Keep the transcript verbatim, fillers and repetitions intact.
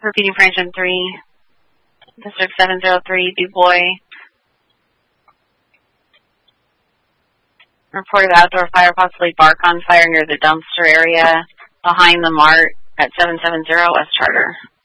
Repeating for engine three, District seven zero three, DuBois. Reported outdoor fire, possibly bark on fire near the dumpster area behind the mart at seven seven zero West Charter.